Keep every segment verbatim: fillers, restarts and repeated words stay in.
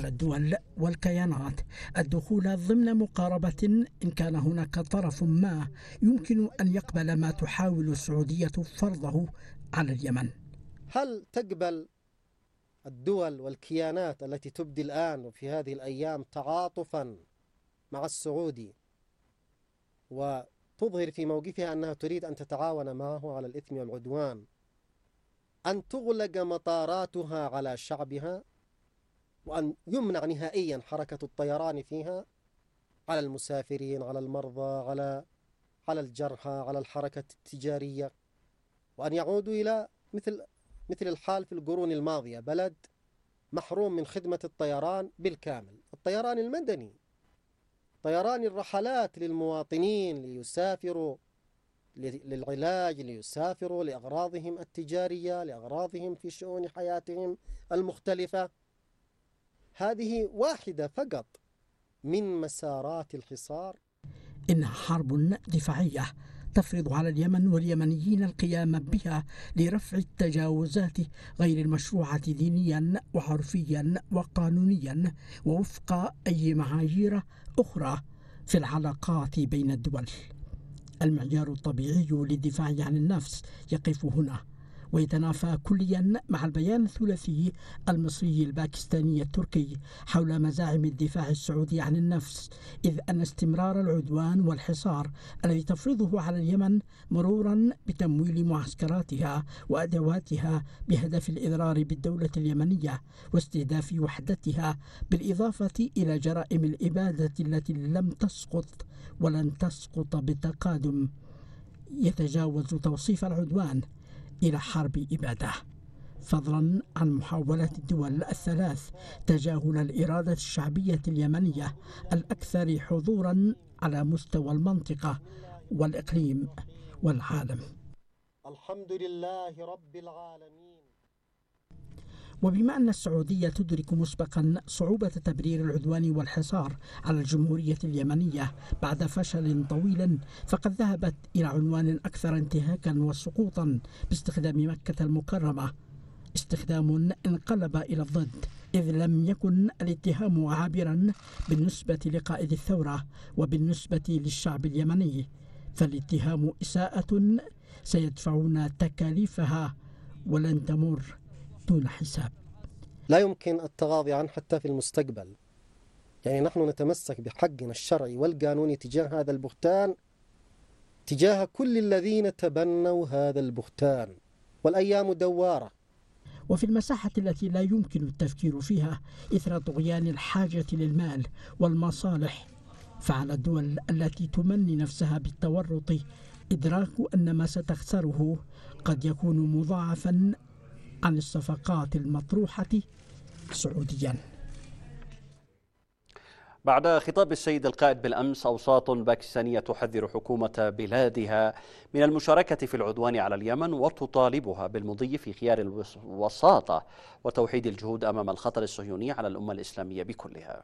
على الدول والكيانات الدخول ضمن مقاربة إن كان هناك طرف ما يمكن أن يقبل ما تحاول السعودية فرضه على اليمن. هل تقبل الدول والكيانات التي تبدي الآن وفي هذه الأيام تعاطفا مع السعودي وتظهر في موقفها أنها تريد أن تتعاون معه على الإثم والعدوان أن تغلق مطاراتها على شعبها وأن يمنع نهائيا حركة الطيران فيها على المسافرين، على المرضى، على على الجرحى، على الحركة التجارية، وأن يعودوا إلى مثل مثل الحال في القرون الماضية، بلد محروم من خدمة الطيران بالكامل، الطيران المدني، طيران الرحلات للمواطنين ليسافروا للعلاج، ليسافروا لأغراضهم التجارية، لأغراضهم في شؤون حياتهم المختلفة. هذه واحدة فقط من مسارات الحصار. إنها حرب دفاعية تفرض على اليمن واليمنيين القيام بها لرفع التجاوزات غير المشروعة دينيا وعرفيا وقانونيا ووفق أي معايير أخرى في العلاقات بين الدول. المعيار الطبيعي للدفاع عن النفس يقف هنا ويتنافى كليا مع البيان الثلاثي المصري الباكستاني التركي حول مزاعم الدفاع السعودي عن النفس، إذ أن استمرار العدوان والحصار الذي تفرضه على اليمن مرورا بتمويل معسكراتها وأدواتها بهدف الإضرار بالدولة اليمنية واستهداف وحدتها، بالإضافة إلى جرائم الإبادة التي لم تسقط ولن تسقط بالتقادم، يتجاوز توصيف العدوان إلى حرب إبادة، فضلا عن محاولات الدول الثلاث تجاهل الإرادة الشعبية اليمنية الأكثر حضورا على مستوى المنطقة والإقليم والعالم. الحمد لله رب العالمين. وبما أن السعودية تدرك مسبقا صعوبة تبرير العدوان والحصار على الجمهورية اليمنية بعد فشل طويل، فقد ذهبت إلى عنوان أكثر انتهاكا وسقوطا باستخدام مكة المكرمة، استخدام انقلب إلى الضد، إذ لم يكن الاتهام عابرا بالنسبة لقائد الثورة وبالنسبة للشعب اليمني، فالاتهام إساءة سيدفعون تكاليفها ولن تمر دون حساب. لا يمكن التغاضي عنه حتى في المستقبل. يعني نحن نتمسك بحقنا الشرعي والقانوني تجاه هذا البهتان، تجاه كل الذين تبنوا هذا البهتان، والأيام دوارة. وفي المساحة التي لا يمكن التفكير فيها إثر طغيان الحاجة للمال والمصالح، فعلى الدول التي تمني نفسها بالتورط إدراك أن ما ستخسره قد يكون مضاعفا عن الصفقات المطروحة سعوديا. بعد خطاب السيد القائد بالأمس، أوساط باكستانية تحذر حكومة بلادها من المشاركة في العدوان على اليمن وتطالبها بالمضي في خيار الوساطة وتوحيد الجهود أمام الخطر الصهيوني على الأمة الإسلامية بكلها.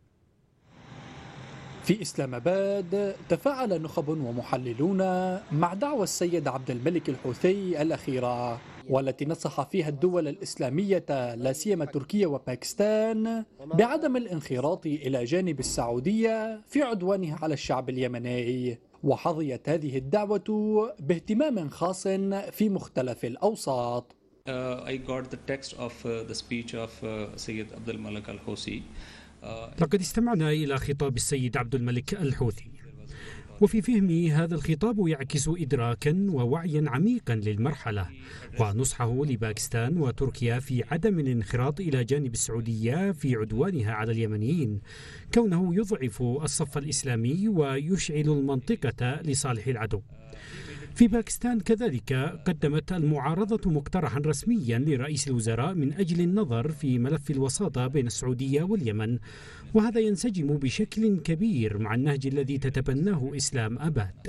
في إسلام آباد تفاعل نخب ومحللون مع دعوى السيد عبد الملك الحوثي الأخيرة، والتي نصح فيها الدول الإسلامية لا سيما تركيا وباكستان بعدم الانخراط إلى جانب السعودية في عدوانها على الشعب اليمني. وحظيت هذه الدعوة باهتمام خاص في مختلف الأوساط. Uh, I got the text of uh, the speech of uh, Sayyid Abdul Malik al-Houthi. لقد استمعنا إلى خطاب السيد عبد الملك الحوثي، وفي فهمي هذا الخطاب يعكس إدراكا ووعيا عميقا للمرحلة ونصحه لباكستان وتركيا في عدم الانخراط إلى جانب السعودية في عدوانها على اليمنيين، كونه يضعف الصف الإسلامي ويشعل المنطقة لصالح العدو. في باكستان كذلك قدمت المعارضة مقترحا رسميا لرئيس الوزراء من أجل النظر في ملف الوساطة بين السعودية واليمن، وهذا ينسجم بشكل كبير مع النهج الذي تتبناه إسلام آباد.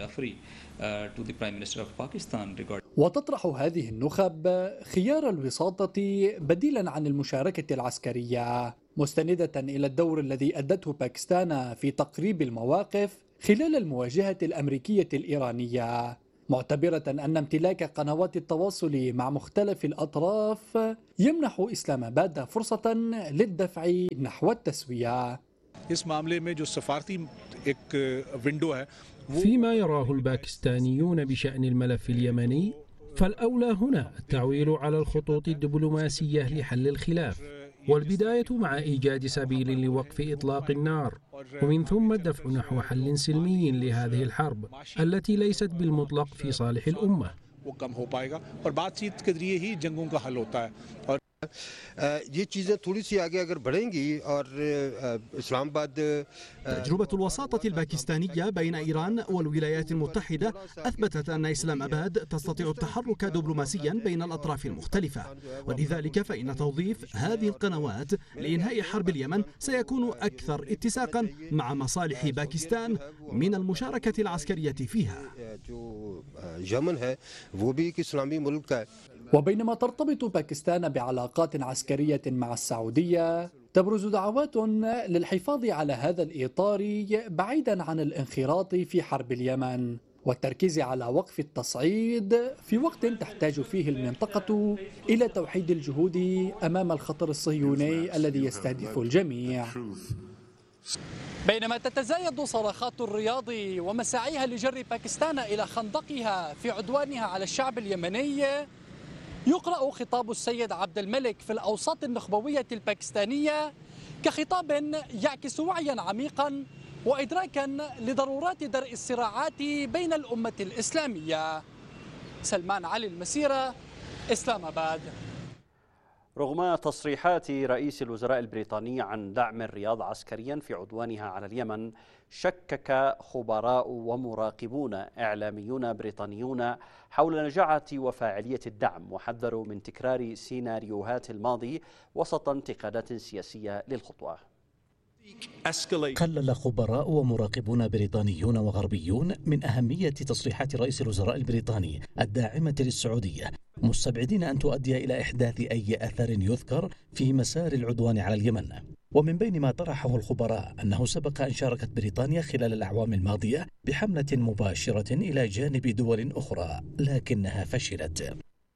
وتطرح هذه النخب خيار الوساطة بديلا عن المشاركة العسكرية، مستندة إلى الدور الذي أدته باكستان في تقريب المواقف خلال المواجهة الأمريكية الإيرانية، معتبرة أن امتلاك قنوات التواصل مع مختلف الأطراف يمنح إسلام آباد فرصة للدفع نحو التسوية. فيما يراه الباكستانيون بشأن الملف اليمني، فالأولى هنا التعويل على الخطوط الدبلوماسية لحل الخلاف، والبداية مع إيجاد سبيل لوقف إطلاق النار، ومن ثم الدفع نحو حل سلمي لهذه الحرب التي ليست بالمطلق في صالح الأمة. تجربة الوساطة الباكستانية بين إيران والولايات المتحدة أثبتت أن إسلام آباد تستطيع التحرك دبلوماسيا بين الأطراف المختلفة، ولذلك فإن توظيف هذه القنوات لإنهاء حرب اليمن سيكون أكثر اتساقا مع مصالح باكستان من المشاركة العسكرية فيها. وبينما ترتبط باكستان بعلاقات عسكرية مع السعودية، تبرز دعوات للحفاظ على هذا الإطار بعيدا عن الانخراط في حرب اليمن والتركيز على وقف التصعيد في وقت تحتاج فيه المنطقة إلى توحيد الجهود أمام الخطر الصهيوني الذي يستهدف الجميع. بينما تتزايد صرخات الرياض ومساعيها لجر باكستان إلى خندقها في عدوانها على الشعب اليمني، يقرأ خطاب السيد عبد الملك في الأوساط النخبوية الباكستانية كخطاب يعكس وعيا عميقا وإدراكا لضرورات درء الصراعات بين الأمة الإسلامية. سلمان علي، المسيرة، إسلام آباد. رغم تصريحات رئيس الوزراء البريطاني عن دعم الرياض عسكريا في عدوانها على اليمن، شكك خبراء ومراقبون إعلاميون بريطانيون حول نجاعة وفاعلية الدعم، وحذروا من تكرار سيناريوهات الماضي وسط انتقادات سياسية للخطوة. قلل خبراء ومراقبون بريطانيون وغربيون من أهمية تصريحات رئيس الوزراء البريطاني الداعمة للسعودية، مستبعدين أن تؤدي إلى إحداث أي أثر يذكر في مسار العدوان على اليمن. ومن بين ما طرحه الخبراء أنه سبق أن شاركت بريطانيا خلال الأعوام الماضية بحملة مباشرة إلى جانب دول أخرى لكنها فشلت.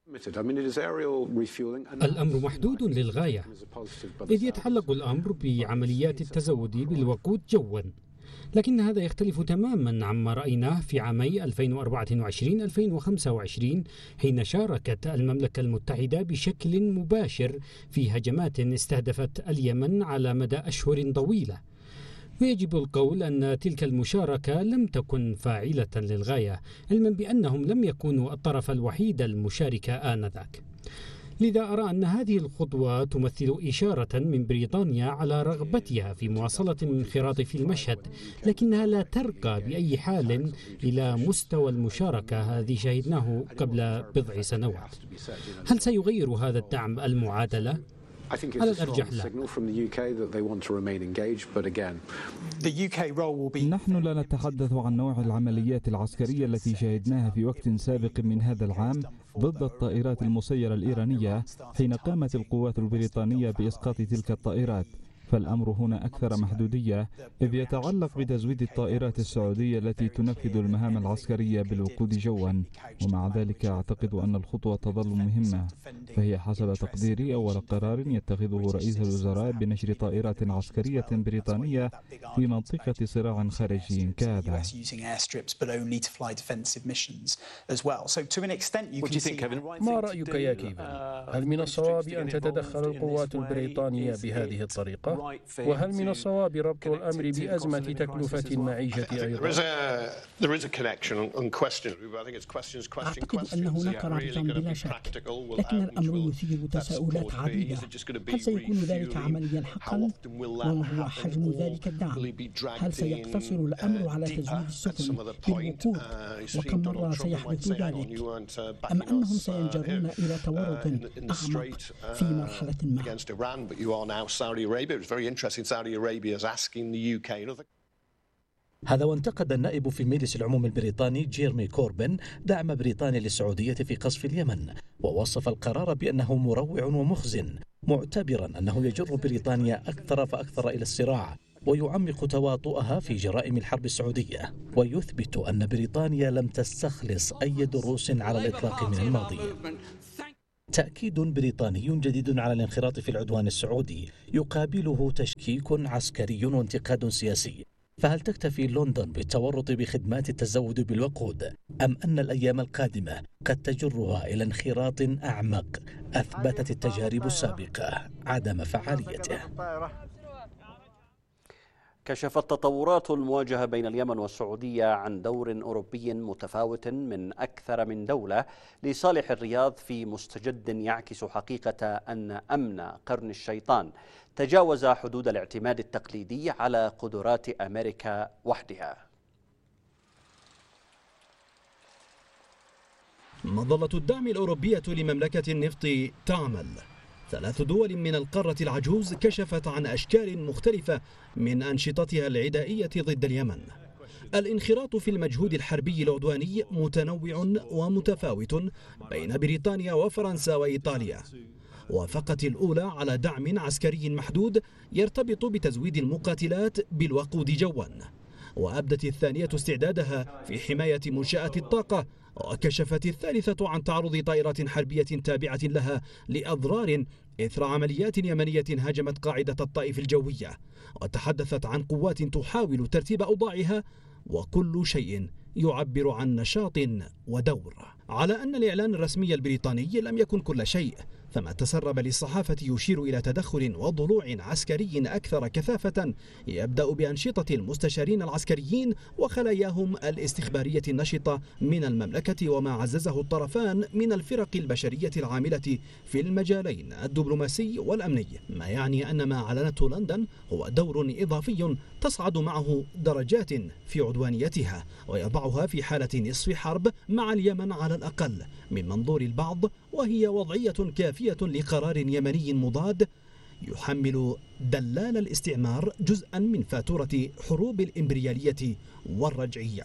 الأمر محدود للغاية، إذ يتعلق الأمر بعمليات التزود بالوقود جوا، لكن هذا يختلف تماما عما رأيناه في عامي ألفين وأربعة وعشرين ألفين وخمسة وعشرين حين شاركت المملكة المتحدة بشكل مباشر في هجمات استهدفت اليمن على مدى أشهر طويلة. ويجب القول أن تلك المشاركة لم تكن فاعلة للغاية، علما بأنهم لم يكونوا الطرف الوحيد المشارك آنذاك. لذا أرى أن هذه الخطوة تمثل إشارة من بريطانيا على رغبتها في مواصلة الانخراط في المشهد، لكنها لا ترقى بأي حال إلى مستوى المشاركة الذي شهدناه قبل بضع سنوات. هل سيغير هذا الدعم المعادلة؟ على الأرجح لا. نحن لا نتحدث عن نوع العمليات العسكرية التي شهدناها في وقت سابق من هذا العام ضد الطائرات المسيرة الإيرانية حين قامت القوات البريطانية بإسقاط تلك الطائرات، فالأمر هنا أكثر محدودية، إذ يتعلق بتزويد الطائرات السعودية التي تنفذ المهام العسكرية بالوقود جوا. ومع ذلك أعتقد أن الخطوة تظل مهمة، فهي حسب تقديري أول قرار يتخذه رئيس الوزراء بنشر طائرات عسكرية بريطانية في منطقة صراع خارجي كهذا. ما رأيك يا كيفن؟ هل من الصواب أن تتدخل القوات البريطانية بهذه الطريقة؟ وهل من الصواب ربط الأمر بأزمة تكلفة المعيشة أيضا؟ أعتقد أن هناك رابطا بلا شك، لكن الأمر يثير تساؤلات عديدة. هل سيكون ذلك عمليا حقا؟ وما هو حجم ذلك الدعم؟ هل سيقتصر الأمر على تزويد السفن بالوقود؟ وكم مرة سيحدث ذلك؟ أم أنهم سينجرون إلى تورط أعمق في مرحلة ما؟ هذا وانتقد النائب في مجلس العموم البريطاني جيرمي كوربن دعم بريطانيا للسعودية في قصف اليمن، ووصف القرار بأنه مروع ومخزن، معتبرا أنه يجر بريطانيا أكثر فأكثر إلى الصراع، ويعمق تواطؤها في جرائم الحرب السعودية، ويثبت أن بريطانيا لم تستخلص أي دروس على الإطلاق من الماضي. تأكيد بريطاني جديد على الانخراط في العدوان السعودي يقابله تشكيك عسكري وانتقاد سياسي. فهل تكتفي لندن بالتورط بخدمات التزود بالوقود، أم أن الأيام القادمة قد تجرها إلى انخراط أعمق أثبتت التجارب السابقة عدم فعاليته؟ كشفت تطورات المواجهة بين اليمن والسعودية عن دور أوروبي متفاوت من أكثر من دولة لصالح الرياض في مستجد يعكس حقيقة أن أمن قرن الشيطان تجاوز حدود الاعتماد التقليدي على قدرات أمريكا وحدها. مظلة الدعم الأوروبية لمملكة النفط تعمل. ثلاث دول من القارة العجوز كشفت عن أشكال مختلفة من أنشطتها العدائية ضد اليمن. الانخراط في المجهود الحربي العدواني متنوع ومتفاوت بين بريطانيا وفرنسا وإيطاليا. وافقت الأولى على دعم عسكري محدود يرتبط بتزويد المقاتلات بالوقود جوا، وأبدت الثانية استعدادها في حماية منشآت الطاقة، وكشفت الثالثة عن تعرض طائرات حربية تابعة لها لأضرار إثر عمليات يمنية هاجمت قاعدة الطائف الجوية، وتحدثت عن قوات تحاول ترتيب أوضاعها، وكل شيء يعبر عن نشاط ودور. على أن الإعلان الرسمي البريطاني لم يكن كل شيء، فما تسرب للصحافة يشير إلى تدخل وضلوع عسكري أكثر كثافة يبدأ بأنشطة المستشارين العسكريين وخلاياهم الاستخبارية النشطة من المملكة، وما عززه الطرفان من الفرق البشرية العاملة في المجالين الدبلوماسي والأمني، ما يعني أن ما أعلنته لندن هو دور إضافي تصعد معه درجات في عدوانيتها، ويضعها في حالة نصف حرب مع اليمن على الأقل من منظور البعض، وهي وضعية كافية لقرار يمني مضاد يحمل دلال الاستعمار جزءا من فاتورة حروب الإمبريالية والرجعية.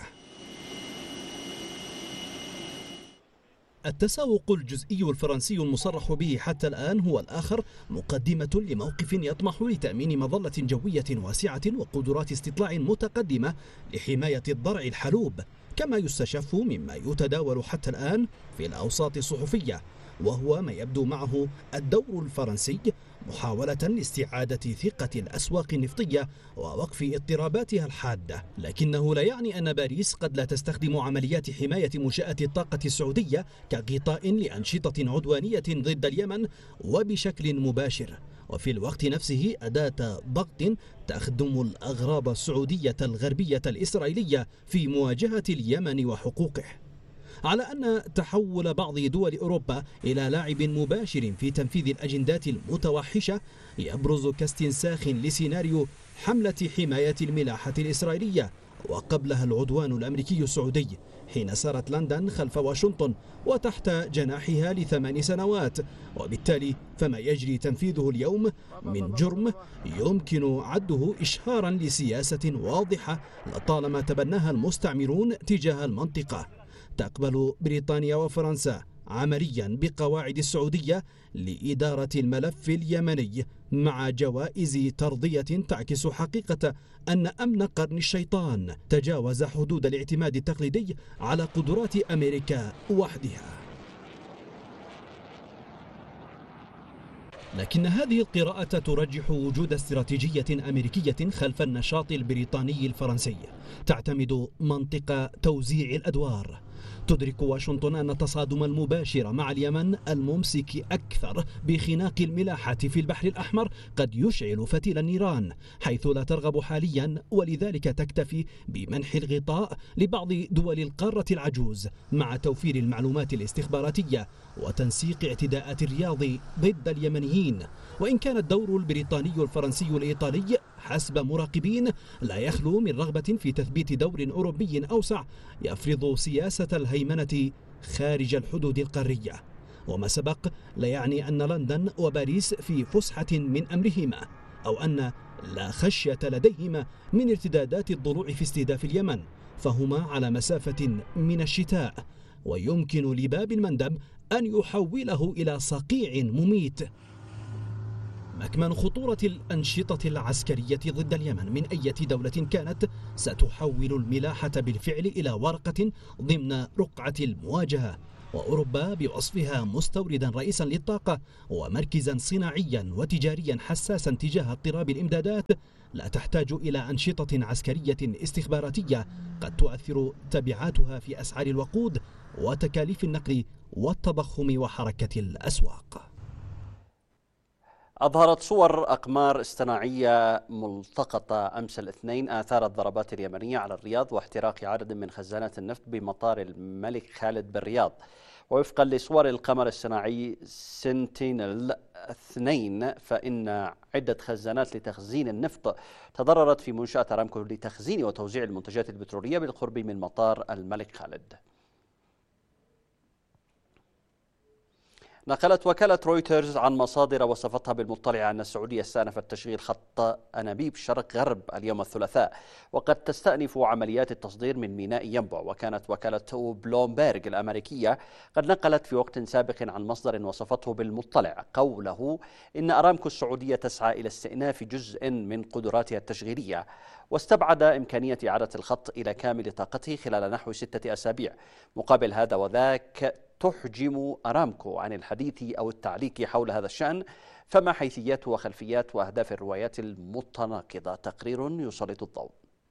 التساوق الجزئي الفرنسي المصرح به حتى الآن هو الآخر مقدمة لموقف يطمح لتأمين مظلة جوية واسعة وقدرات استطلاع متقدمة لحماية الضرع الحلوب، كما يستشف مما يتداول حتى الآن في الأوساط الصحفية، وهو ما يبدو معه الدور الفرنسي محاولة لاستعادة ثقة الأسواق النفطية ووقف اضطراباتها الحادة، لكنه لا يعني أن باريس قد لا تستخدم عمليات حماية منشآت الطاقة السعودية كغطاء لأنشطة عدوانية ضد اليمن وبشكل مباشر، وفي الوقت نفسه أداة ضغط تخدم الأغراب السعودية الغربية الإسرائيلية في مواجهة اليمن وحقوقه. على أن تحول بعض دول أوروبا إلى لاعب مباشر في تنفيذ الأجندات المتوحشة يبرز كاستنساخ لسيناريو حملة حماية الملاحة الإسرائيلية، وقبلها العدوان الأمريكي السعودي حين سارت لندن خلف واشنطن وتحت جناحها لثمان سنوات، وبالتالي فما يجري تنفيذه اليوم من جرم يمكن عده إشهارا لسياسة واضحة لطالما تبناها المستعمرون تجاه المنطقة. تقبل بريطانيا وفرنسا عمليا بقواعد السعودية لإدارة الملف اليمني مع جوائز ترضية تعكس حقيقة أن أمن قرن الشيطان تجاوز حدود الاعتماد التقليدي على قدرات أمريكا وحدها. لكن هذه القراءة ترجح وجود استراتيجية أمريكية خلف النشاط البريطاني الفرنسي تعتمد منطق توزيع الأدوار. تدرك واشنطن أن التصادم المباشر مع اليمن الممسك أكثر بخناق الملاحة في البحر الأحمر قد يشعل فتيل النيران، حيث لا ترغب حاليا ولذلك تكتفي بمنح الغطاء لبعض دول القارة العجوز مع توفير المعلومات الاستخباراتية وتنسيق اعتداءات الرياض ضد اليمنيين. وإن كان الدور البريطاني الفرنسي الإيطالي حسب مراقبين لا يخلو من رغبة في تثبيت دور أوروبي أوسع يفرض سياسة الهيمنة خارج الحدود القارية، وما سبق لا يعني أن لندن وباريس في فسحة من أمرهما، أو أن لا خشية لديهما من ارتدادات الضلوع في استهداف اليمن، فهما على مسافة من الشتاء، ويمكن لباب المندب أن يحوله إلى صقيع مميت. مكمن خطورة الأنشطة العسكرية ضد اليمن من أي دولة كانت ستحول الملاحة بالفعل إلى ورقة ضمن رقعة المواجهة، وأوروبا بوصفها مستوردا رئيسا للطاقة ومركزا صناعيا وتجاريا حساسا تجاه اضطراب الإمدادات لا تحتاج إلى أنشطة عسكرية استخباراتية قد تؤثر تبعاتها في أسعار الوقود وتكاليف النقل والتضخم وحركة الأسواق. أظهرت صور أقمار اصطناعية ملتقطة أمس الاثنين آثار الضربات اليمنية على الرياض واحتراق عدد من خزانات النفط بمطار الملك خالد بالرياض. ووفقا لصور القمر الصناعي سنتينل اثنين فإن عدة خزانات لتخزين النفط تضررت في منشأة أرامكو لتخزين وتوزيع المنتجات البترولية بالقرب من مطار الملك خالد. نقلت وكالة رويترز عن مصادر وصفتها بالمطلع أن السعودية استأنفت تشغيل خط أنابيب شرق غرب اليوم الثلاثاء، وقد تستأنف عمليات التصدير من ميناء ينبع. وكانت وكالة بلومبيرغ الأمريكية قد نقلت في وقت سابق عن مصدر وصفته بالمطلع قوله إن أرامكو السعودية تسعى إلى استئناف جزء من قدراتها التشغيلية، واستبعد إمكانية إعادة الخط إلى كامل طاقته خلال نحو ستة أسابيع. مقابل هذا وذاك تحجم أرامكو عن الحديث أو التعليق حول هذا الشأن، فما حيثيات وخلفيات وأهداف الروايات المتناقضة؟ تقرير يسلط الضوء.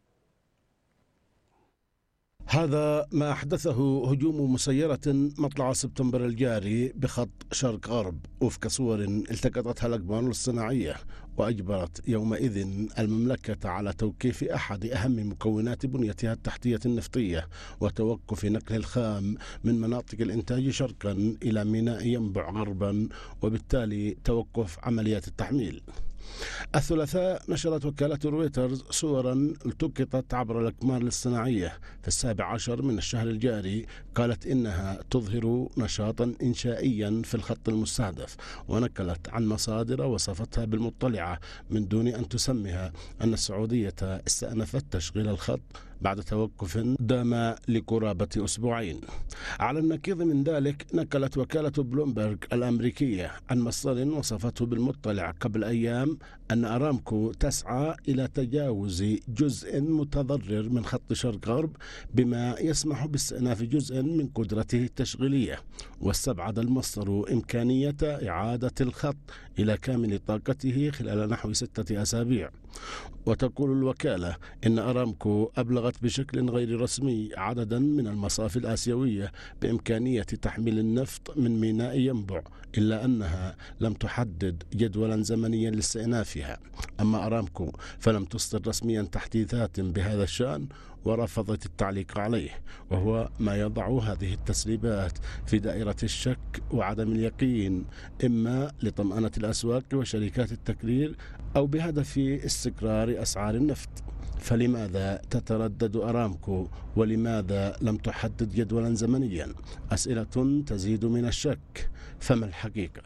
هذا ما أحدثه هجوم مسيرة مطلع سبتمبر الجاري بخط شرق غرب وفق صور التقطتها الأقمار الصناعية، وأجبرت يومئذ المملكة على توقيف أحد أهم مكونات بنيتها التحتية النفطية وتوقف نقل الخام من مناطق الإنتاج شرقا إلى ميناء ينبع غربا، وبالتالي توقف عمليات التحميل. الثلاثاء نشرت وكالة رويترز صورا التقطت عبر الأقمار الصناعية في السابع عشر من الشهر الجاري، قالت إنها تظهر نشاطا إنشائيا في الخط المستهدف، ونقلت عن مصادر وصفتها بالمطلعة من دون أن تسمها أن السعودية استأنفت تشغيل الخط بعد توقف دام لقرابة أسبوعين. على النقيض من ذلك نقلت وكالة بلومبيرغ الأمريكية عن مصدر وصفته بالمطلع قبل أيام أن أرامكو تسعى إلى تجاوز جزء متضرر من خط شرق غرب بما يسمح باستئناف جزء من قدرته التشغيلية، واستبعد المصدر إمكانية إعادة الخط إلى كامل طاقته خلال نحو ستة أسابيع. وتقول الوكالة إن أرامكو أبلغت بشكل غير رسمي عددا من المصافي الآسيوية بإمكانية تحميل النفط من ميناء ينبع، إلا أنها لم تحدد جدولا زمنيا لاستئنافها. أما أرامكو فلم تصدر رسميا تحديثات بهذا الشأن ورفضت التعليق عليه، وهو ما يضع هذه التسريبات في دائرة الشك وعدم اليقين، إما لطمأنة الأسواق وشركات التكرير أو بهدف استقرار أسعار النفط. فلماذا تتردد أرامكو ولماذا لم تحدد جدولا زمنيا؟ أسئلة تزيد من الشك، فما الحقيقة؟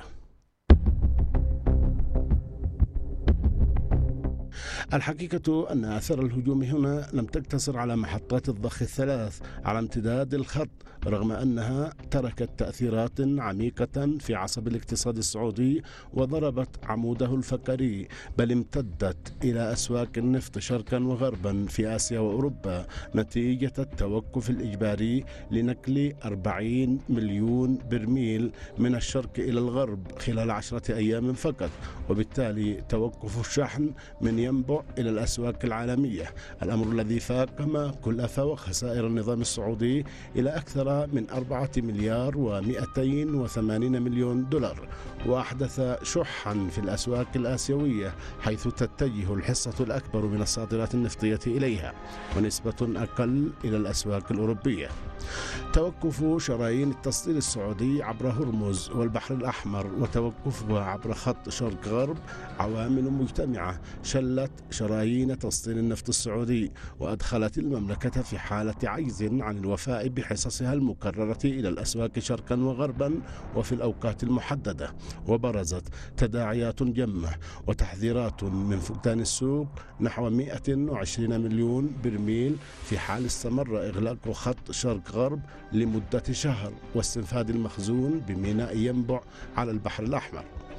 الحقيقة أن أثر الهجوم هنا لم تقتصر على محطات الضخ الثلاث على امتداد الخط، رغم أنها تركت تأثيرات عميقة في عصب الاقتصاد السعودي وضربت عموده الفقري، بل امتدت إلى أسواق النفط شرقا وغربا في آسيا وأوروبا نتيجة التوقف الإجباري لنقل أربعين مليون برميل من الشرق إلى الغرب خلال عشرة أيام فقط، وبالتالي توقف الشحن من ينبع إلى الأسواق العالمية، الأمر الذي فاقم كلف وخسائر النظام السعودي إلى أكثر من أربعة مليار ومئتين وثمانين مليون دولار، وأحدث شحا في الأسواق الآسيوية حيث تتجه الحصة الأكبر من الصادرات النفطية إليها ونسبة أقل إلى الأسواق الأوروبية. توقف شرايين التصدير السعودي عبر هرمز والبحر الأحمر وتوقفها عبر خط شرق غرب عوامل مجتمعة شلت شرايين تصدير النفط السعودي، وأدخلت المملكة في حالة عجز عن الوفاء بحصصها المكررة إلى الأسواق شرقا وغربا وفي الأوقات المحددة، وبرزت تداعيات جمة وتحذيرات من فقدان السوق نحو مئة وعشرين مليون برميل في حال استمر إغلاق خط شرق غرب لمدة شهر واستنفاد المخزون بميناء ينبع على البحر الأحمر.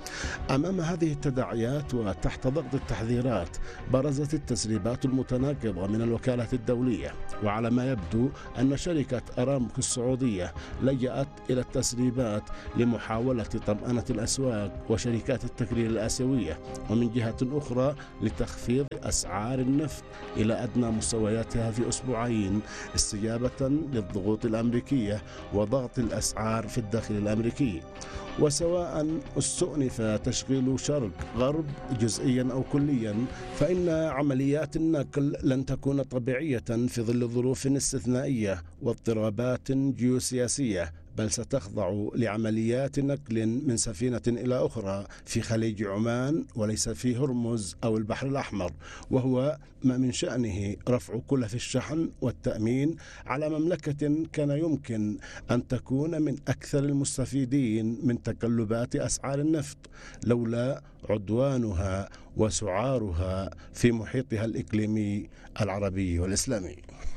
أمام هذه التداعيات وتحت ضغط التحذيرات برزت التسريبات المتناقضة من الوكالة الدولية، وعلى ما يبدو أن شركة أرامكو السعودية لجأت إلى التسريبات لمحاولة طمأنة الأسواق وشركات التكرير الآسيوية، ومن جهة أخرى لتخفيض أسعار النفط إلى أدنى مستوياتها في أسبوعين استجابة للضغوط الأمريكية وضغط الأسعار في الداخل الأمريكي. وسواء استؤنف تشغيل شرق غرب جزئيا أو كليا، فإن عمليات النقل لن تكون طبيعية في ظل ظروف استثنائية واضطرابات جيوسياسية، بل ستخضع لعمليات نقل من سفينة إلى أخرى في خليج عمان وليس في هرمز أو البحر الأحمر، وهو ما من شأنه رفع كلف الشحن والتأمين على مملكة كان يمكن أن تكون من أكثر المستفيدين من تقلبات أسعار النفط لولا عدوانها وسعارها في محيطها الإقليمي العربي والإسلامي.